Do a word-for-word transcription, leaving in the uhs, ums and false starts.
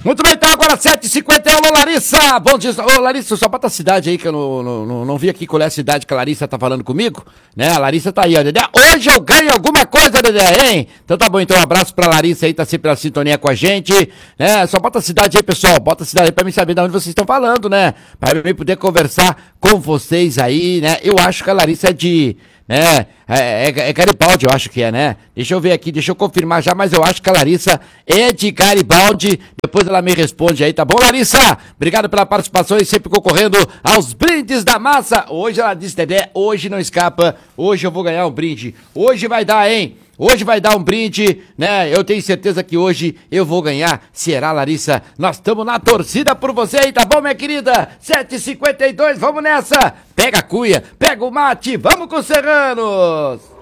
Muito bem, então agora sete e cinquenta e um, alô Larissa, bom dia, ô Larissa, só bota a cidade aí que eu não, não, não, não vi aqui qual é a cidade que a Larissa tá falando comigo, né, a Larissa tá aí, ó, Dedé, hoje eu ganho alguma coisa, Dedé, hein? Então tá bom, então um abraço pra Larissa aí, tá sempre na sintonia com a gente, né, só bota a cidade aí, pessoal, bota a cidade aí pra mim saber de onde vocês estão falando, né, pra eu poder conversar com vocês aí, né, eu acho que a Larissa é de... né, é, é, é Garibaldi, eu acho que é, né? Deixa eu ver aqui, deixa eu confirmar já, mas eu acho que a Larissa é de Garibaldi. Depois ela me responde aí, tá bom, Larissa? Obrigado pela participação e sempre concorrendo aos brindes da massa. Hoje ela disse, Dedé, hoje não escapa, hoje eu vou ganhar um brinde. Hoje vai dar, hein? Hoje vai dar um brinde, né? Eu tenho certeza que hoje eu vou ganhar. Será, Larissa? Nós estamos na torcida por você aí, tá bom, minha querida? sete e cinquenta e dois, vamos nessa! Pega a cuia, pega o mate, vamos com os serranos!